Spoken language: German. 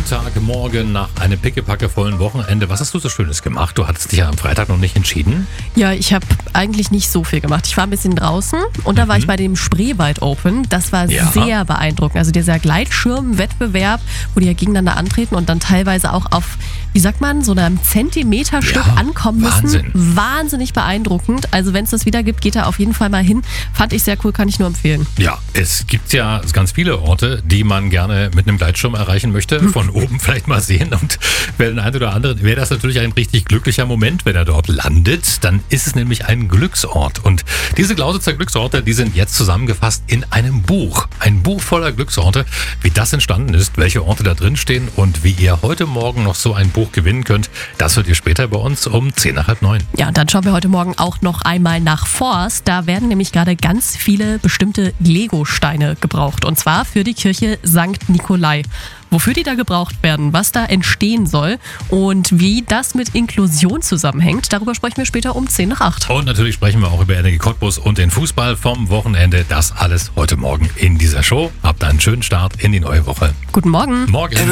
Montagmorgen nach einem pickepackevollen Wochenende. Was hast du so Schönes gemacht? Du hattest dich ja am Freitag noch nicht entschieden. Ja, ich habe eigentlich nicht so viel gemacht. Ich war ein bisschen draußen und da war ich bei dem Spreewald Open. Das war sehr beeindruckend. Also dieser Gleitschirmwettbewerb, wo die ja gegeneinander antreten und dann teilweise auch auf, wie sagt man, so einem Zentimeterstück ankommen müssen. Wahnsinnig beeindruckend. Also wenn es das wieder gibt, geht da auf jeden Fall mal hin. Fand ich sehr cool, kann ich nur empfehlen. Ja, es gibt ja ganz viele Orte, die man gerne mit einem Gleitschirm erreichen möchte. Von oben vielleicht mal sehen. Und für den einen oder anderen wäre das natürlich ein richtig glücklicher Moment, wenn er dort landet. Dann ist es nämlich ein Glücksort. Und diese Glausitzer Glücksorte, die sind jetzt zusammengefasst in einem Buch. Ein Buch voller Glücksorte. Wie das entstanden ist, welche Orte da drin stehen und wie ihr heute Morgen noch so ein Buch gewinnen könnt, das hört ihr später bei uns um 8:50. Ja, und dann schauen wir heute Morgen auch noch einmal nach Forst. Da werden nämlich gerade ganz viele bestimmte Lego-Steine gebraucht. Und zwar für die Kirche St. Nikolai. Wofür die da gebraucht werden, was da entstehen soll und wie das mit Inklusion zusammenhängt, darüber sprechen wir später um 7:50. Und natürlich sprechen wir auch über Energie Cottbus und den Fußball vom Wochenende. Das alles heute Morgen in dieser Show. Habt einen schönen Start in die neue Woche. Guten Morgen. Morgen.